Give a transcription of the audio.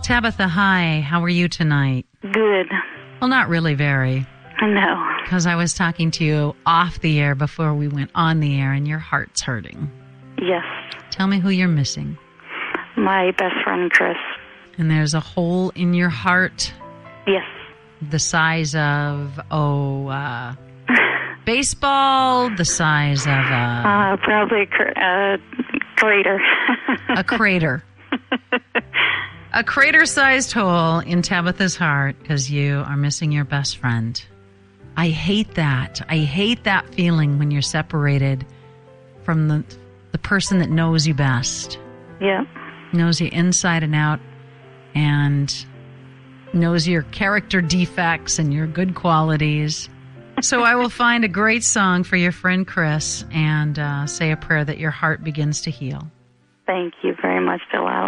Tabitha, hi. How are you tonight? Good. Well, not really very. No. Because I was talking to you off the air before we went on the air, and your heart's hurting. Yes. Tell me who you're missing. My best friend, Chris. And there's a hole in your heart Yes. the size of, baseball, the size of probably a crater. a crater. A crater-sized hole in Tabitha's heart because you are missing your best friend. I hate that. I hate that feeling when you're separated from the person that knows you best. Yeah. Knows you inside and out and knows your character defects and your good qualities. So I will find a great song for your friend Chris and say a prayer that your heart begins to heal. Thank you very much, Delilah.